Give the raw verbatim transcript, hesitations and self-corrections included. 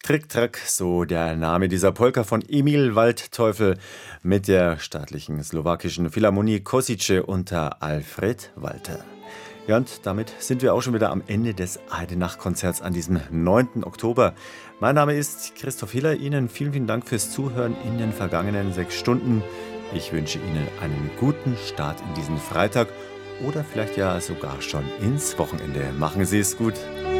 Trick-Track, so der Name dieser Polka von Emil Waldteufel mit der staatlichen slowakischen Philharmonie Kosice unter Alfred Walter. Ja, und damit sind wir auch schon wieder am Ende des Eidenach-Konzerts an diesem neunten Oktober. Mein Name ist Christoph Hiller. Ihnen vielen, vielen Dank fürs Zuhören in den vergangenen sechs Stunden. Ich wünsche Ihnen einen guten Start in diesen Freitag oder vielleicht ja sogar schon ins Wochenende. Machen Sie es gut.